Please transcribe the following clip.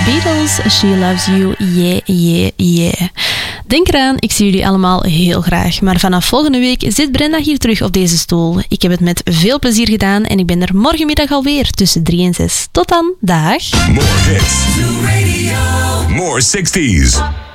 Beatles, She Loves You, yeah, yeah, yeah. Denk eraan, ik zie jullie allemaal heel graag. Maar vanaf volgende week zit Brenda hier terug op deze stoel. Ik heb het met veel plezier gedaan en ik ben er morgenmiddag alweer tussen 3 en 6. Tot dan, dag. More hits. More 60s.